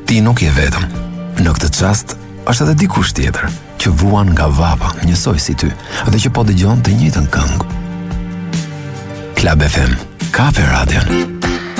Ti nuk je vetëm. Në këtë çast është edhe dikush tjetër që vuan nga vapa, njësoj si ty, dhe që po dëgjon të njëjtën këngë. Club FM, Kafe Radio.